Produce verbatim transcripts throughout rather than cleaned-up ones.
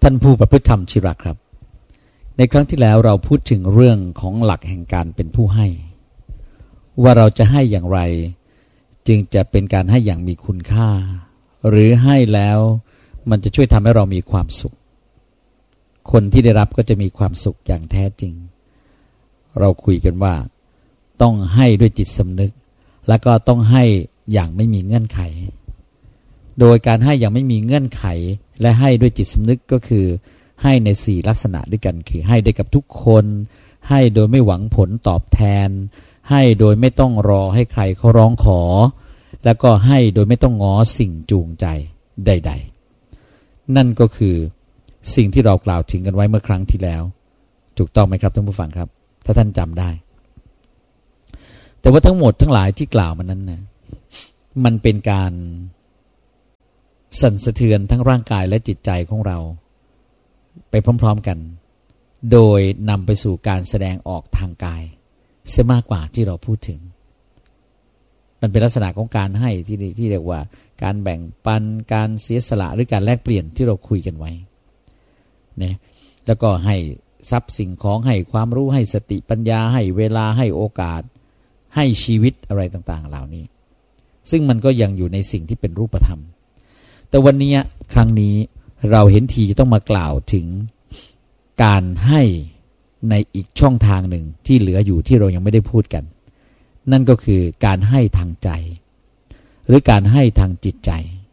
ท่านผู้ประพฤติธรรมที่รักครับในครั้งที่แล้วเราพูดถึงเรื่องของหลักแห่งการเป็นผู้ให้ว่าเราจะให้อย่างไรจึงจะเป็นการให้อย่างมีคุณค่าหรือให้แล้วมันจะช่วยทำให้เรามีความสุขคนที่ได้รับก็จะมีความสุขอย่างแท้จริงเราคุยกันว่าต้องให้ด้วยจิตสำนึกแล้วก็ต้องให้อย่างไม่มีเงื่อนไขโดยการให้อย่างไม่มีเงื่อนไขและให้ด้วยจิตสำนึกก็คือให้ในสี่ลักษณะด้วยกันคือให้ได้กับทุกคนให้โดยไม่หวังผลตอบแทนให้โดยไม่ต้องรอให้ใครเขาร้องขอแล้วก็ให้โดยไม่ต้องง้อสิ่งจูงใจใดๆนั่นก็คือสิ่งที่เรากล่าวถึงกันไว้เมื่อครั้งที่แล้วถูกต้องไหมครับท่านผู้ฟังครับถ้าท่านจำได้แต่ว่าทั้งหมดทั้งหลายที่กล่าวมานั้นนะมันเป็นการสั่นสะเทือนทั้งร่างกายและจิตใจของเราไปพร้อมๆกันโดยนำไปสู่การแสดงออกทางกายเสียมากกว่าที่เราพูดถึงมันเป็นลักษณะของการให้ที่ที่เรียกว่าการแบ่งปันการเสียสละหรือการแลกเปลี่ยนที่เราคุยกันไว้เนี่ยแล้วก็ให้ทรัพย์สิ่งของให้ความรู้ให้สติปัญญาให้เวลาให้โอกาสให้ชีวิตอะไรต่างๆเหล่านี้ซึ่งมันก็ยังอยู่ในสิ่งที่เป็นรูปธรรมแต่วันนี้ครั้งนี้เราเห็นทีจะต้องมากล่าวถึงการให้ในอีกช่องทางหนึ่งที่เหลืออยู่ที่เรายังไม่ได้พูดกันนั่นก็คือการให้ทางใจหรือการให้ทางจิตใจ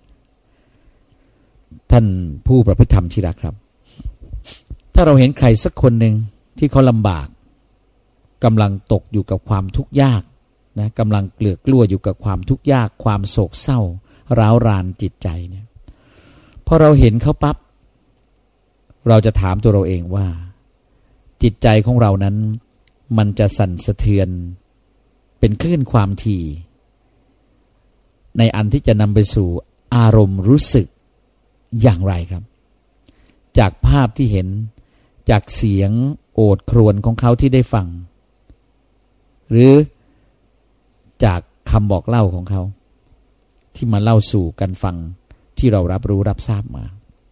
ท่านผู้ประพฤติธรรมที่รักครับถ้าเราเห็นใครสักคนหนึ่งที่เขาลำบากกำลังตกอยู่กับความทุกข์ยากนะกำลังเกลือกกลั้วอยู่กับความทุกข์ยากความโศกเศร้าร้าวรานจิตใจเนี่ยพอเราเห็นเขาปั๊บเราจะถามตัวเราเองว่าจิตใจของเรานั้นมันจะสั่นสะเทือนเป็นคลื่นความถี่ในอันที่จะนำไปสู่อารมณ์รู้สึกอย่างไรครับจากภาพที่เห็นจากเสียงโอดครวญของเขาที่ได้ฟังหรือจากคำบอกเล่าของเขาที่มาเล่าสู่กันฟังที่เรารับรู้รับทราบมา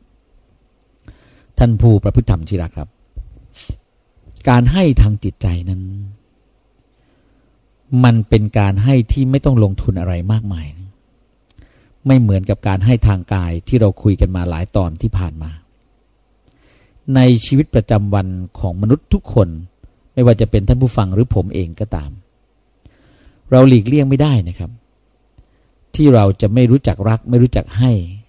ท่านผู้ประพฤติธรรมที่รักครับการให้ทางจิตใจนั้นมันเป็นการให้ที่ไม่ต้องลงทุนอะไรมากมายไม่เหมือนกับการให้ทางกายที่เราคุยกันมาหลายตอนที่ผ่านมาในชีวิตประจำวันของมนุษย์ทุกคนไม่ว่าจะเป็นท่านผู้ฟังหรือผมเองก็ตามเราหลีกเลี่ยงไม่ได้นะครับที่เราจะไม่รู้จักรักไม่รู้จักให้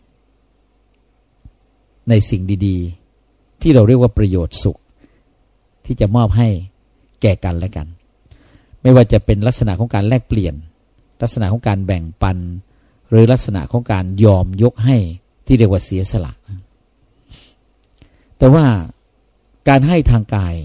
ในสิ่งดีๆที่เราเรียกว่าประโยชน์สุขที่จะมอบให้แก่กันและกันไม่ว่าจะเป็นลักษณะของการแลกเปลี่ยนลักษณะของการแบ่งปันหรือลักษณะของการยอมยกให้ที่เรียกว่าเสียสละแต่ว่าการให้ทางกาย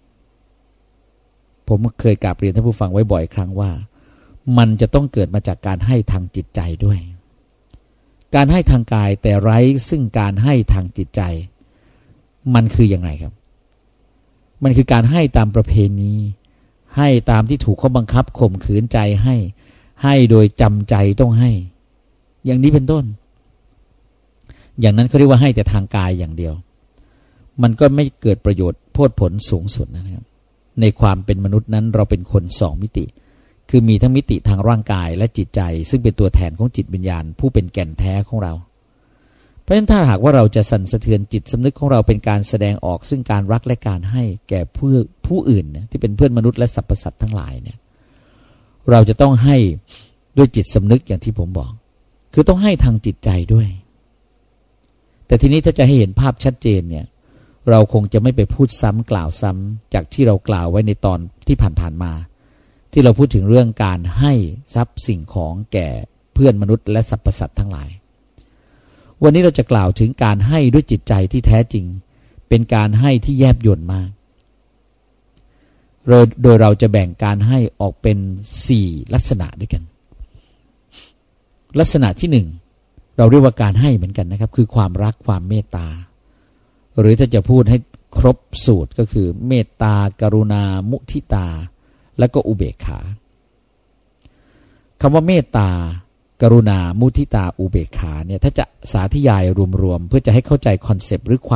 ผมเคยกราบเรียนท่านผู้ฟังไว้บ่อยครั้งว่ามันจะต้องเกิดมาจากการให้ทางจิตใจด้วยการให้ทางกายแต่ไร้ซึ่งการให้ทางจิตใจมันคืออย่างไรครับมันคือการให้ตามประเพณีให้ตามที่ถูกเขาบังคับข่มขืนใจให้ให้โดยจำใจต้องให้อย่างนี้เป็นต้นอย่างนั้นเขาเรียกว่าให้แต่ทางกายอย่างเดียวมันก็ไม่เกิดประโยชน์โพดผลสูงสุดนะครับในความเป็นมนุษย์นั้นเราเป็นคนสองมิติคือมีทั้งมิติทางร่างกายและจิตใจซึ่งเป็นตัวแทนของจิตวิญญาณผู้เป็นแก่นแท้ของเราเพราะฉะนั้นถ้าหากว่าเราจะสั่นสะเทือนจิตสำนึกของเราเป็นการแสดงออกซึ่งการรักและการให้แก่ผู้ผู้อื่นเนี่ยที่เป็นเพื่อนมนุษย์และสรรพสัตว์ทั้งหลายเนี่ยเราจะต้องให้ด้วยจิตสำนึกอย่างที่ผมบอกคือต้องให้ทางจิตใจด้วยแต่ทีนี้ถ้าจะให้เห็นภาพชัดเจนเนี่ยเราคงจะไม่ไปพูดซ้ำกล่าวซ้ำจากที่เรากล่าวไว้ในตอนที่ผ่านๆมาที่เราพูดถึงเรื่องการให้ทรัพย์สิ่งของแก่เพื่อนมนุษย์และสรรพสัตว์ทั้งหลายวันนี้เราจะกล่าวถึงการให้ด้วยจิตใจที่แท้จริงเป็นการให้ที่แยบยลมากโดยเราจะแบ่งการให้ออกเป็นสี่ลักษณะด้วยกันลักษณะที่หนึ่งเราเรียกว่าการให้เหมือนกันนะครับคือความรักความเมตตาหรือถ้าจะพูดให้ครบสูตรก็คือเมตตากรุณามุทิตาและก็อุเบกขาคำว่าเมตตากรุณามุทิตาอุเบกขาเนี่ยถ้าจะสาธยายรวมๆเพื่อจะให้เข้าใจคอนเซปต์หรือความคิด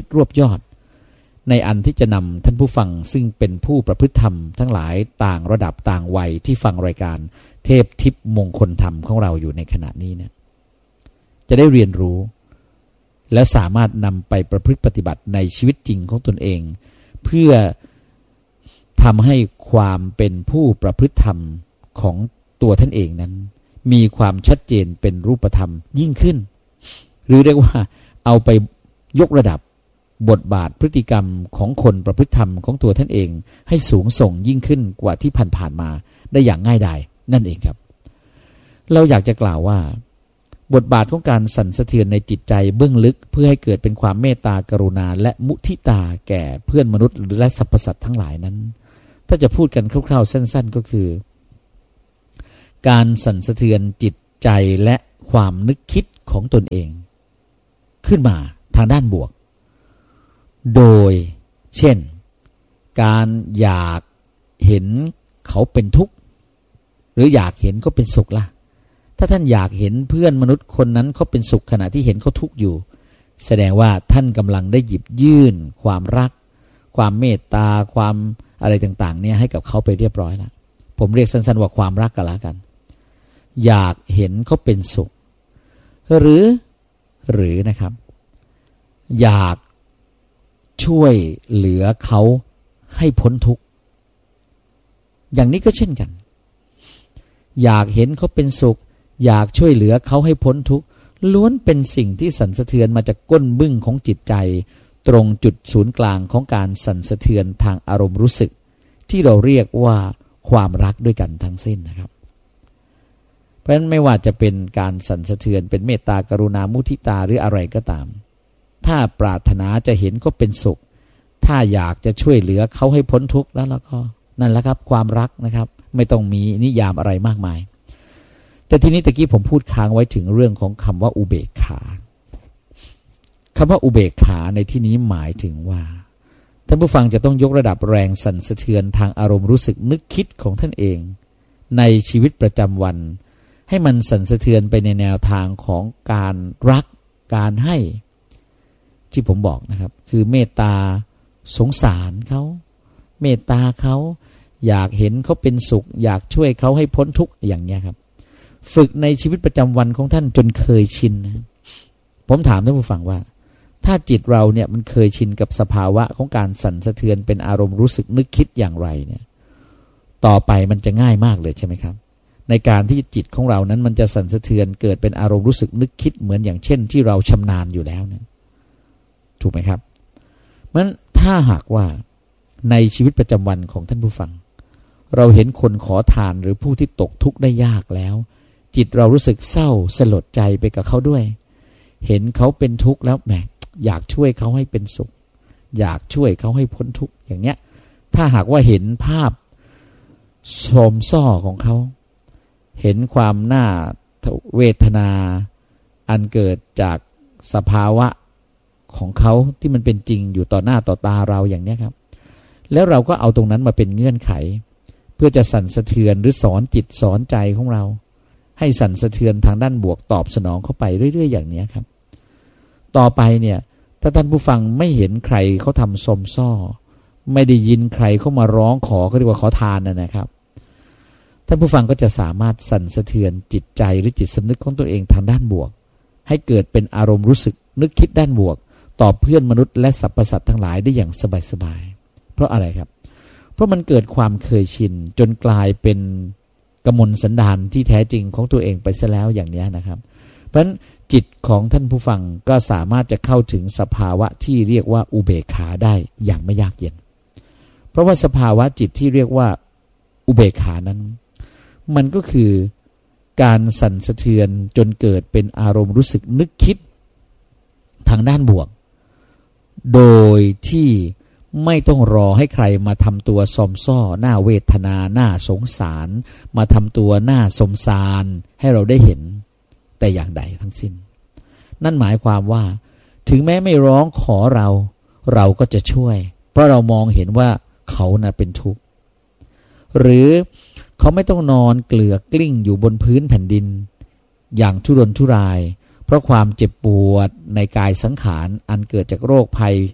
รวบยอดในอันที่จะนำท่านผู้ฟังซึ่งเป็นผู้ประพฤติธรรมทั้งหลายต่างระดับต่างวัยที่ฟังรายการเทพทิพย์มงคลธรรมของเราอยู่ในขณะนี้เนี่ยจะได้เรียนรู้และสามารถนำไปประพฤติปฏิบัติในชีวิตจริงของตนเองเพื่อทำให้ความเป็นผู้ประพฤติธรรมของตัวท่านเองนั้นมีความชัดเจนเป็นรูปธรรมยิ่งขึ้นหรือเรียกว่าเอาไปยกระดับบทบาทพฤติกรรมของคนประพฤติธรรมของตัวท่านเองให้สูงส่งยิ่งขึ้นกว่าที่ผ่านๆมาได้อย่างง่ายดายนั่นเองครับเราอยากจะกล่าวว่าบทบาทของการสั่นสะเทือนในจิตใจเบื้องลึกเพื่อให้เกิดเป็นความเมตตากรุณาและมุทิตาแก่เพื่อนมนุษย์และสรรพสัตว์ทั้งหลายนั้นถ้าจะพูดกันคร่าวๆสั้นๆก็คือการสั่นสะเทือนจิตใจและความนึกคิดของตนเองขึ้นมาทางด้านบวกโดยเช่นการอยากเห็นเขาเป็นทุกข์หรืออยากเห็นเขาเป็นสุขล่ะถ้าท่านอยากเห็นเพื่อนมนุษย์คนนั้นเขาเป็นสุขขณะที่เห็นเขาทุกข์อยู่แสดงว่าท่านกำลังได้หยิบยื่นความรักความเมตตาความอะไรต่างๆเนี่ยให้กับเขาไปเรียบร้อยแล้วผมเรียกสั้นๆว่าความรักกันละกันอยากเห็นเขาเป็นสุขหรือหรือนะครับอยากช่วยเหลือเขาให้พ้นทุกข์อย่างนี้ก็เช่นกันอยากเห็นเขาเป็นสุขอยากช่วยเหลือเขาให้พ้นทุกข์ล้วนเป็นสิ่งที่สั่นสะเทือนมาจากก้นบึ้งของจิตใจตรงจุดศูนย์กลางของการสั่นสะเทือนทางอารมณ์รู้สึกที่เราเรียกว่าความรักด้วยกันทั้งสิ้นนะครับเพราะฉะนั้นไม่ว่าจะเป็นการสั่นสะเทือนเป็นเมตตากรุณามุทิตาหรืออะไรก็ตามถ้าปรารถนาจะเห็นเขาเป็นสุขถ้าอยากจะช่วยเหลือเขาให้พ้นทุกข์แล้วแล้วก็นั่นแหละครับความรักนะครับไม่ต้องมีนิยามอะไรมากมายแต่ทีนี้ตะกี้ผมพูดค้างไว้ถึงเรื่องของคำว่าอุเบกขาคำว่าอุเบกขาในที่นี้หมายถึงว่าท่านผู้ฟังจะต้องยกระดับแรงสั่นสะเทือนทางอารมณ์รู้สึกนึกคิดของท่านเองในชีวิตประจำวันให้มันสั่นสะเทือนไปในแนวทางของการรักการให้ที่ผมบอกนะครับคือเมตตาสงสารเขาเมตตาเขาอยากเห็นเขาเป็นสุขอยากช่วยเขาให้พ้นทุกข์อย่างนี้ครับฝึกในชีวิตประจำวันของท่านจนเคยชินนะผมถามท่านผู้ฟังว่าถ้าจิตเราเนี่ยมันเคยชินกับสภาวะของการสั่นสะเทือนเป็นอารมณ์รู้สึกนึกคิดอย่างไรเนี่ยต่อไปมันจะง่ายมากเลยใช่ไหมครับในการที่จิตของเรานั้นมันจะสั่นสะเทือนเกิดเป็นอารมณ์รู้สึกนึกคิดเหมือนอย่างเช่นที่เราชำนาญอยู่แล้วเนี่ยถูกไหมครับเพราะฉะนั้นถ้าหากว่าในชีวิตประจำวันของท่านผู้ฟังเราเห็นคนขอทานหรือผู้ที่ตกทุกข์ได้ยากแล้วจิตเรารู้สึกเศร้าสลดใจไปกับเขาด้วยเห็นเขาเป็นทุกข์แล้วแหมอยากช่วยเขาให้เป็นสุขอยากช่วยเขาให้พ้นทุกข์อย่างเนี้ยถ้าหากว่าเห็นภาพโสมซ้อของเขาเห็นความน่าเวทนาอันเกิดจากสภาวะของเขาที่มันเป็นจริงอยู่ต่อหน้าต่อตาเราอย่างนี้ครับแล้วเราก็เอาตรงนั้นมาเป็นเงื่อนไขเพื่อจะสั่นสะเทือนหรือสอนจิตสอนใจของเราให้สั่นสะเทือนทางด้านบวกตอบสนองเข้าไปเรื่อยๆอย่างนี้ครับต่อไปเนี่ยถ้าท่านผู้ฟังไม่เห็นใครเขาทำสมซ้อไม่ได้ยินใครเข้ามาร้องขอเขาเรียกว่าขอทานนะนะครับท่านผู้ฟังก็จะสามารถสั่นสะเทือนจิตใจหรือจิตสำนึกของตัวเองทางด้านบวกให้เกิดเป็นอารมณ์รู้สึกนึกคิดด้านบวกต่อเพื่อนมนุษย์และสรรพสัตว์ทั้งหลายได้อย่างสบายๆเพราะอะไรครับเพราะมันเกิดความเคยชินจนกลายเป็นกมลสันดานที่แท้จริงของตัวเองไปซะแล้วอย่างนี้นะครับเพราะฉะนั้นจิตของท่านผู้ฟังก็สามารถจะเข้าถึงสภาวะที่เรียกว่าอุเบกขาได้อย่างไม่ยากเย็นเพราะว่าสภาวะจิตที่เรียกว่าอุเบกขานั้นมันก็คือการสั่นสะเทือนจนเกิดเป็นอารมณ์รู้สึกนึกคิดทางด้านบวกโดยที่ไม่ต้องรอให้ใครมาทำตัวซอมซ้อหน้าเวทนาหน้าสงสารมาทำตัวหน้าสมสารให้เราได้เห็นแต่อย่างใดทั้งสิ้นนั่นหมายความว่าถึงแม้ไม่ร้องขอเราเราก็จะช่วยเพราะเรามองเห็นว่าเขาน่ะเป็นทุกข์หรือเขาไม่ต้องนอนเกลือกกลิ้งอยู่บนพื้นแผ่นดินอย่างทุรนทุรายเพราะความเจ็บปวดในกายสังขารอันเกิดจากโรคภัย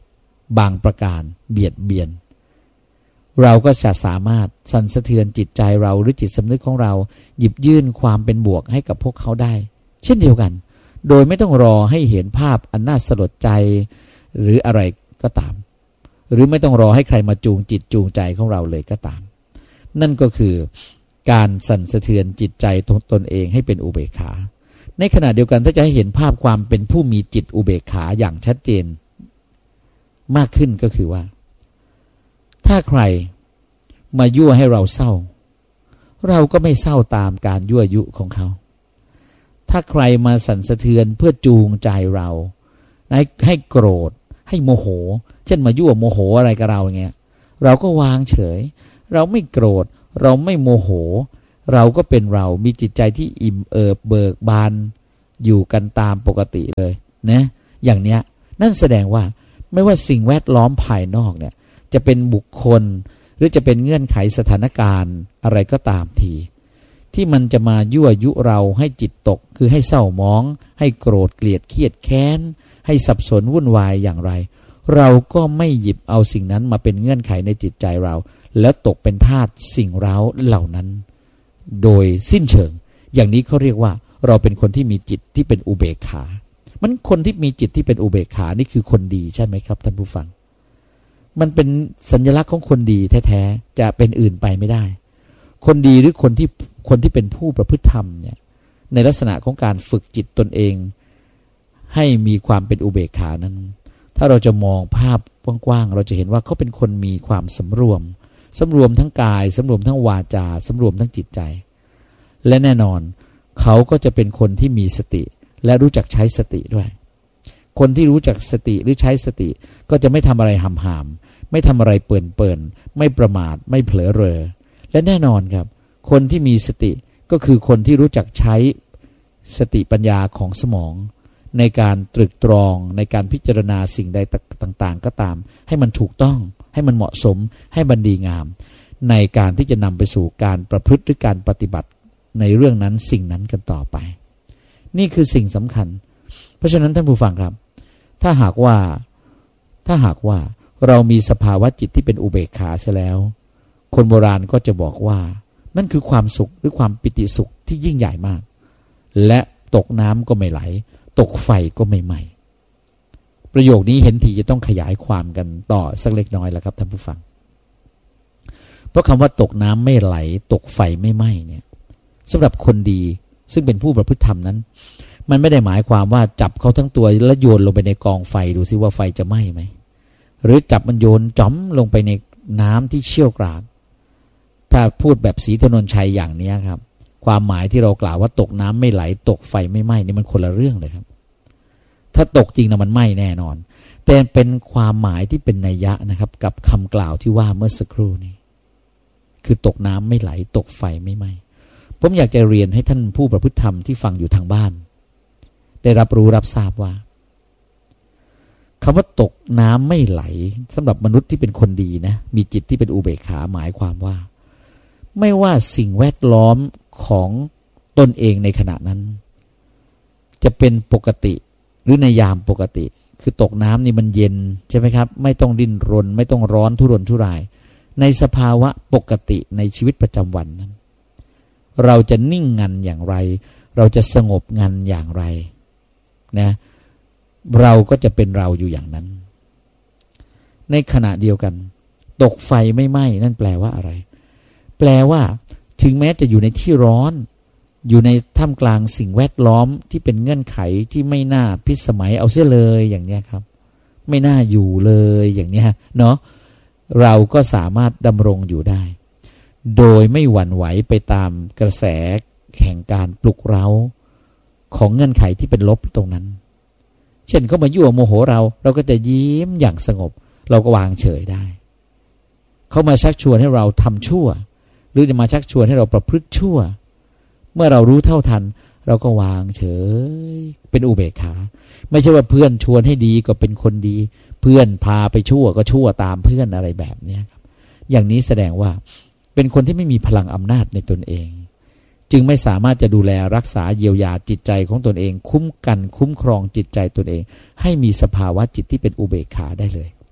บางประการเบียดเบียนเราก็จะสามารถสั่นสะเทือนจิตใจเราหรือจิตสำนึกของเราหยิบยื่นความเป็นบวกให้กับพวกเขาได้เช่นเดียวกันโดยไม่ต้องรอให้เห็นภาพอันน่าสลดใจหรืออะไรก็ตามหรือไม่ต้องรอให้ใครมาจูงจิตจูงใจของเราเลยก็ตามนั่นก็คือการสั่นสะเทือนจิตใจตนเองให้เป็นอุเบกขาในขณะเดียวกันถ้าจะให้เห็นภาพความเป็นผู้มีจิตอุเบกขาอย่างชัดเจนมากขึ้นก็คือว่าถ้าใครมายั่วให้เราเศร้าเราก็ไม่เศร้าตามการยั่วยุของเขาถ้าใครมาสั่นสะเทือนเพื่อจูงใจเราให้ให้โกรธให้โมโหเช่นมายั่วโมโหอะไรกับเราอย่างเงี้ยเราก็วางเฉยเราไม่โกรธเราไม่โมโหเราก็เป็นเรามีจิตใจที่อิ่มเอิบเบิกบานอยู่กันตามปกติเลยนะอย่างเนี้ยนั่นแสดงว่าไม่ว่าสิ่งแวดล้อมภายนอกเนี่ยจะเป็นบุคคลหรือจะเป็นเงื่อนไขสถานการณ์อะไรก็ตามทีที่มันจะมายั่วยุเราให้จิตตกคือให้เศร้าหมองให้โกรธเกลียดเครียดแค้นให้สับสนวุ่นวายอย่างไรเราก็ไม่หยิบเอาสิ่งนั้นมาเป็นเงื่อนไขในจิตใจเราแล้วตกเป็นทาสสิ่งเร้าเหล่านั้นโดยสิ้นเชิงอย่างนี้เขาเรียกว่าเราเป็นคนที่มีจิตที่เป็นอุเบกขามันคนที่มีจิตที่เป็นอุเบกขานี่คือคนดีใช่ไหมครับท่านผู้ฟังมันเป็นสัญลักษณ์ของคนดีแท้ๆจะเป็นอื่นไปไม่ได้คนดีหรือคนที่คนที่เป็นผู้ประพฤติธรรมเนี่ยในลักษณะของการฝึกจิตตนเองให้มีความเป็นอุเบกขานั้นถ้าเราจะมองภาพกว้างๆเราจะเห็นว่าเขาเป็นคนมีความสำรวมสำรวมทั้งกายสำรวมทั้งวาจาสำรวมทั้งจิตใจและแน่นอนเขาก็จะเป็นคนที่มีสติและรู้จักใช้สติด้วยคนที่รู้จักสติหรือใช้สติก็จะไม่ทำอะไรหำหามไม่ทำอะไรเปิ่นเปิ่นไม่ประมาทไม่เผลอเรอและแน่นอนครับคนที่มีสติก็คือคนที่รู้จักใช้สติปัญญาของสมองในการตรึกตรองในการพิจารณาสิ่งใดต่างๆก็ตามให้มันถูกต้องให้มันเหมาะสมให้มันดีงามในการที่จะนำไปสู่การประพฤติหรือการปฏิบัติในเรื่องนั้นสิ่งนั้นกันต่อไปนี่คือสิ่งสำคัญเพราะฉะนั้นท่านผู้ฟังครับถ้าหากว่าถ้าหากว่าเรามีสภาวะจิตที่เป็นอุเบกขาเสียแล้วคนโบราณก็จะบอกว่านั่นคือความสุขหรือความปิติสุขที่ยิ่งใหญ่มากและตกน้ำก็ไม่ไหลตกไฟก็ไม่ไหม้ประโยคนี้เห็นทีจะต้องขยายความกันต่อสักเล็กน้อยแล้วครับท่านผู้ฟังเพราะคำว่าตกน้ำไม่ไหลตกไฟไม่ไหม้เนี่ยสำหรับคนดีซึ่งเป็นผู้ประพฤติธรรมนั้นมันไม่ได้หมายความว่าจับเขาทั้งตัวแล้วโยนลงไปในกองไฟดูซิว่าไฟจะไหม้ไหมหรือจับมันโยนจ้อมลงไปในน้ำที่เชี่ยวกรากถ้าพูดแบบศรีถนนชัยอย่างนี้ครับความหมายที่เรากล่าวว่าตกน้ำไม่ไหลตกไฟไม่ไหม้นี่มันคนละเรื่องเลยครับถ้าตกจริงนะมันไหม้แน่นอนแต่เป็นความหมายที่เป็นนัยยะนะครับกับคำกล่าวที่ว่าเมื่อสักครู่นี้คือตกน้ำไม่ไหลตกไฟไม่ไหม้ผมอยากจะเรียนให้ท่านผู้ประพฤติธรรมที่ฟังอยู่ทางบ้านได้รับรู้รับทราบว่าคำว่าตกน้ำไม่ไหลสำหรับมนุษย์ที่เป็นคนดีนะมีจิตที่เป็นอุเบกขาหมายความว่าไม่ว่าสิ่งแวดล้อมของตนเองในขณะนั้นจะเป็นปกติหรือในยามปกติคือตกน้ำนี่มันเย็นใช่ไหมครับไม่ต้องดิ้นรนไม่ต้องร้อนทุรนทุรายในสภาวะปกติในชีวิตประจำวันนั้นเราจะนิ่งงันอย่างไรเราจะสงบงันอย่างไรนะเราก็จะเป็นเราอยู่อย่างนั้นในขณะเดียวกันตกไฟไม่ไหม้นั่นแปลว่าอะไรแปลว่าถึงแม้จะอยู่ในที่ร้อนอยู่ในท่ามกลางสิ่งแวดล้อมที่เป็นเงื่อนไขที่ไม่น่าพิสมัยเอาเสียเลยอย่างนี้ครับไม่น่าอยู่เลยอย่างนี้เนาะเราก็สามารถดำรงอยู่ได้โดยไม่หวั่นไหวไปตามกระแสแห่งการปลุกเร้าของเงื่อนไขที่เป็นลบตรงนั้นเช่นเขามายั่วโมโหเราเราก็จะยิ้มอย่างสงบเราก็วางเฉยได้เขามาชักชวนให้เราทำชั่วหรือจะมาชักชวนให้เราประพฤติชั่วเมื่อเรารู้เท่าทันเราก็วางเฉยเป็นอุเบกขาไม่ใช่ว่าเพื่อนชวนให้ดีก็เป็นคนดีเพื่อนพาไปชั่วก็ชั่วตามเพื่อนอะไรแบบนี้ครับอย่างนี้แสดงว่าเป็นคนที่ไม่มีพลังอำนาจในตนเองจึงไม่สามารถจะดูแลรักษาเยียวยาจิตใจของตนเองคุ้มกันคุ้มครองจิตใจตนเองให้มีสภาวะจิตที่เป็นอุเบกขาได้เลย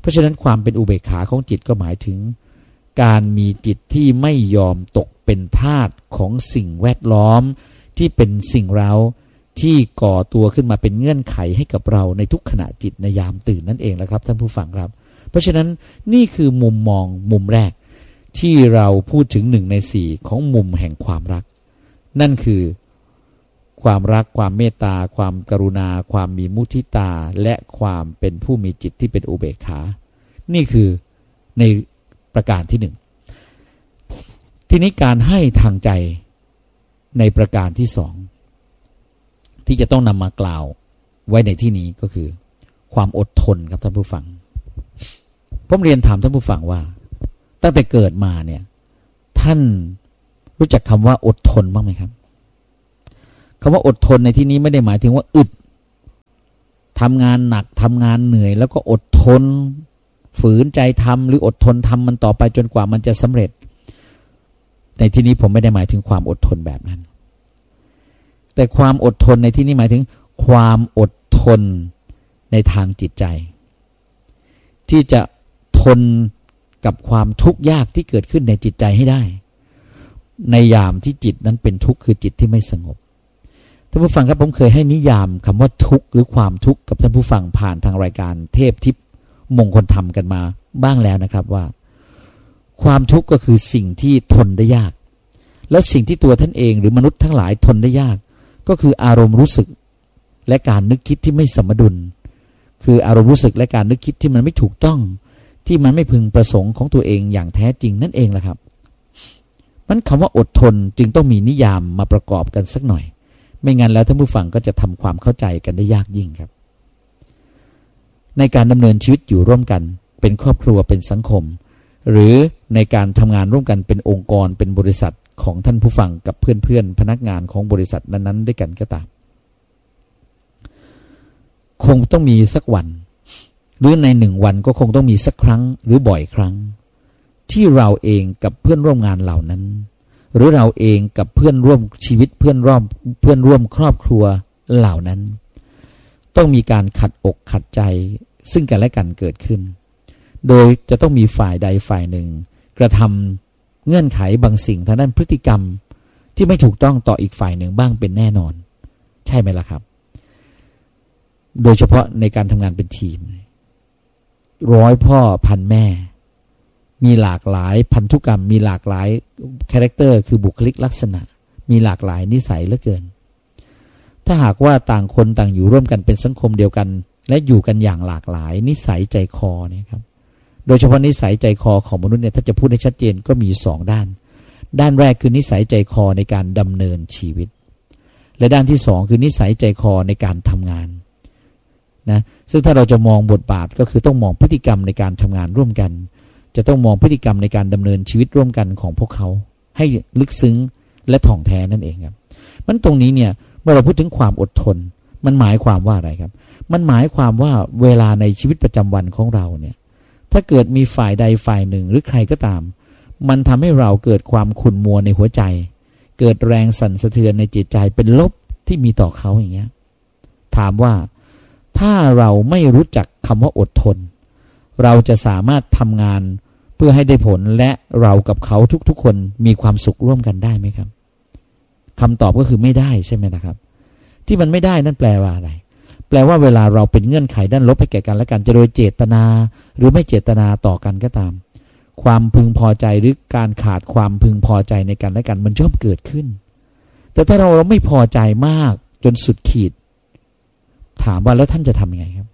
เพราะฉะนั้นความเป็นอุเบกขาของจิตก็หมายถึงการมีจิตที่ไม่ยอมตกเป็นทาสของสิ่งแวดล้อมที่เป็นสิ่งเร้าที่ก่อตัวขึ้นมาเป็นเงื่อนไขให้กับเราในทุกขณะจิตในยามตื่นนั่นเองแหละครับท่านผู้ฟังครับเพราะฉะนั้นนี่คือมุมมองมุมแรกที่เราพูดถึงหนึ่งในสี่ของมุมแห่งความรักนั่นคือความรักความเมตตาความกรุณาความมีมุทิตาและความเป็นผู้มีจิตที่เป็นอุเบกขานี่คือในประการที่หนึ่งทีนี้การให้ทางใจในประการที่สองที่จะต้องนำมากล่าวไว้ในที่นี้ก็คือความอดทนครับท่านผู้ฟังผมเรียนถามท่านผู้ฟังว่าตั้งแต่เกิดมาเนี่ยท่านรู้จักคำว่าอดทนบ้างไหมครับคำว่าอดทนในที่นี้ไม่ได้หมายถึงว่าอึดทำงานหนักทำงานเหนื่อยแล้วก็อดทนฝืนใจทำหรืออดทนทำมันต่อไปจนกว่ามันจะสำเร็จในที่นี้ผมไม่ได้หมายถึงความอดทนแบบนั้นแต่ความอดทนในที่นี้หมายถึงความอดทนในทางจิตใจที่จะทนกับความทุกข์ยากที่เกิดขึ้นในจิตใจให้ได้ในยามที่จิตนั้นเป็นทุกข์คือจิตที่ไม่สงบท่านผู้ฟังครับผมเคยให้นิยามคำว่าทุกข์หรือความทุกข์กับท่านผู้ฟังผ่านทางรายการเทพทิพย์มงคลธรรมกันมาบ้างแล้วนะครับว่าความทุกข์ก็คือสิ่งที่ทนได้ยากแล้วสิ่งที่ตัวท่านเองหรือมนุษย์ทั้งหลายทนได้ยากก็คืออารมณ์รู้สึกและการนึกคิดที่ไม่สมดุลคืออารมณ์รู้สึกและการนึกคิดที่มันไม่ถูกต้องที่มันไม่พึงประสงค์ของตัวเองอย่างแท้จริงนั่นเองแหละครับมันคำว่าอดทนจึงต้องมีนิยามมาประกอบกันสักหน่อยไม่งั้นแล้วท่านผู้ฟังก็จะทำความเข้าใจกันได้ยากยิ่งครับในการดำเนินชีวิตอยู่ร่วมกันเป็นครอบครัวเป็นสังคมหรือในการทำงานร่วมกันเป็นองค์กรเป็นบริษัทของท่านผู้ฟังกับเพื่อนๆพนักงานของบริษัทนั้นๆด้วยกันก็ตามคงต้องมีสักวันหรือในหนึ่งวันก็คงต้องมีสักครั้งหรือบ่อยครั้งที่เราเองกับเพื่อนร่วมงานเหล่านั้นหรือเราเองกับเพื่อนร่วมชีวิตเพื่อนร่วมเพื่อนร่วมครอบครัวเหล่านั้นต้องมีการขัดอกขัดใจซึ่งกันและกันเกิดขึ้นโดยจะต้องมีฝ่ายใดฝ่ายหนึ่งกระทำเงื่อนไขบางสิ่งทางด้านพฤติกรรมที่ไม่ถูกต้องต่ออีกฝ่ายหนึ่งบ้างเป็นแน่นอนใช่ไหมล่ะครับโดยเฉพาะในการทำงานเป็นทีมร้อยพ่อพันแม่มีหลากหลายพันธุกรรมมีหลากหลายคาแรคเตอร์คือบุคลิกลักษณะมีหลากหลายนิสัยเหลือเกินถ้าหากว่าต่างคนต่างอยู่ร่วมกันเป็นสังคมเดียวกันและอยู่กันอย่างหลากหลายนิสัยใจคอเนี่ยครับโดยเฉพาะนิสัยใจคอของมนุษย์เนี่ยถ้าจะพูดให้ชัดเจนก็มีสองด้านด้านแรกคือนิสัยใจคอในการดำเนินชีวิตและด้านที่สองคือนิสัยใจคอในการทำงานนะซึ่งถ้าเราจะมองบทบาทก็คือต้องมองพฤติกรรมในการทำงานร่วมกันจะต้องมองพฤติกรรมในการดำเนินชีวิตร่วมกันของพวกเขาให้ลึกซึ้งและถ่องแท้นั่นเองครับมันตรงนี้เนี่ยเมื่อเราพูดถึงความอดทนมันหมายความว่าอะไรครับมันหมายความว่าเวลาในชีวิตประจำวันของเราเนี่ยถ้าเกิดมีฝ่ายใดฝ่ายหนึ่งหรือใครก็ตามมันทำให้เราเกิดความขุ่นมัวในหัวใจเกิดแรงสั่นสะเทือนในจิตใจเป็นลบที่มีต่อเขาอย่างเงี้ยถามว่าถ้าเราไม่รู้จักคำว่าอดทนเราจะสามารถทำงานเพื่อให้ได้ผลและเรากับเขาทุกๆคนมีความสุขร่วมกันได้ไหมครับคำตอบก็คือไม่ได้ใช่ไหมนะครับที่มันไม่ได้นั่นแปลว่าอะไรแปลว่าเวลาเราเป็นเงื่อนไขด้านลบให้แก่กันและกันจะโดยเจตนาหรือไม่เจตนาต่อกันก็ตามความพึงพอใจหรือการขาดความพึงพอใจในกันและกันมันย่อมเกิดขึ้นแต่ถ้าเราเราไม่พอใจมากจนสุดขีดถามว่าแล้วท่านจะทำยังไงครับ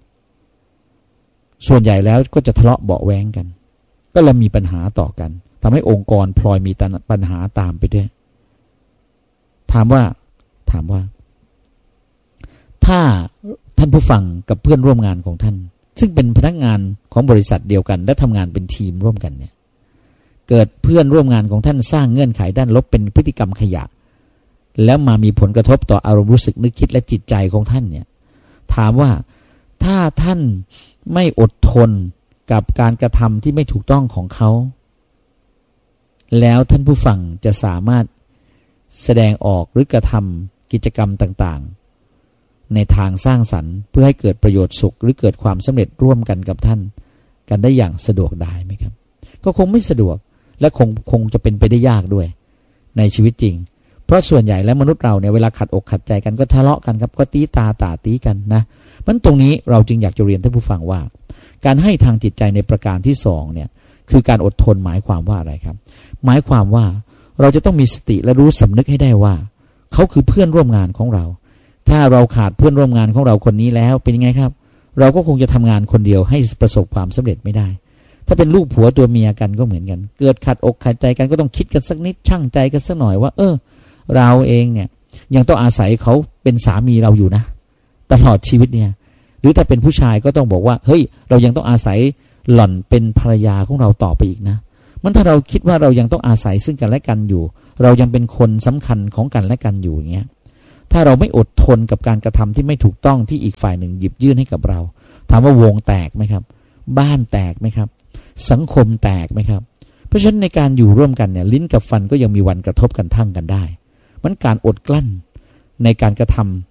ส่วนใหญ่แล้วก็จะทะเลาะเบาะแว้งกันก็เลยมีปัญหาต่อกันทำให้องค์กรพลอยมีปัญหาตามไปด้วยถามว่าถามว่าถ้าท่านผู้ฟังกับเพื่อนร่วมงานของท่านซึ่งเป็นพนักงานของบริษัทเดียวกันและทำงานเป็นทีมร่วมกันเนี่ยเกิดเพื่อนร่วมงานของท่านสร้างเงื่อนไขด้านลบเป็นพฤติกรรมขยะแล้วมามีผลกระทบต่ออารมณ์รู้สึกนึกคิดและจิตใจของท่านเนี่ยถามว่าถ้าท่านไม่อดทนกับการกระทำที่ไม่ถูกต้องของเขาแล้วท่านผู้ฟังจะสามารถแสดงออกหรือกระทำกิจกรรมต่างๆในทางสร้างสรรค์เพื่อให้เกิดประโยชน์สุขหรือเกิดความสำเร็จร่วมกันกับท่านกันได้อย่างสะดวกได้ไหมครับก็คงไม่สะดวกและคงคงจะเป็นไปได้ยากด้วยในชีวิตจริงเพราะส่วนใหญ่แล้วมนุษย์เราเนี่ยเวลาขัดอกขัดใจกันก็ทะเลาะกันครับก็ตีตาตาตีกันนะมันตรงนี้เราจึงอยากจะเรียนท่านผู้ฟังว่าการให้ทางจิตใจในประการที่สองเนี่ยคือการอดทนหมายความว่าอะไรครับหมายความว่าเราจะต้องมีสติและรู้สำนึกให้ได้ว่าเขาคือเพื่อนร่วมงานของเราถ้าเราขาดเพื่อนร่วมงานของเราคนนี้แล้วเป็นยังไงครับเราก็คงจะทำงานคนเดียวให้ประสบความสำเร็จไม่ได้ถ้าเป็นลูกผัวตัวเมียกันก็เหมือนกันเกิดขัดอกขัดใจกันก็ต้องคิดกันสักนิดชั่งใจกันสักหน่อยว่าเออเราเองเนี่ยยังต้องอาศัยเขาเป็นสามีเราอยู่นะตลอดชีวิตเนี่ยหรือถ้าเป็นผู้ชายก็ต้องบอกว่าเฮ้ยเรายังต้องอาศัยหล่อนเป็นภรรยาของเราต่อไปอีกนะมันถ้าเราคิดว่าเรายังต้องอาศัยซึ่งกันและกันอยู่เรายังเป็นคนสำคัญของกันและกันอยู่อย่างเงี้ยถ้าเราไม่อดทนกับการกระทำที่ไม่ถูกต้องที่อีกฝ่ายหนึ่งหยิบยื่นให้กับเราถามว่าวงแตกไหมครับบ้านแตกไหมครับสังคมแตกไหมครับเพราะฉะนั้นในการอยู่ร่วมกันเนี่ยลิ้นกับฟันก็ยังมีวันกระทบกันทั่งกันได้มันการอดกลั้นในการกระท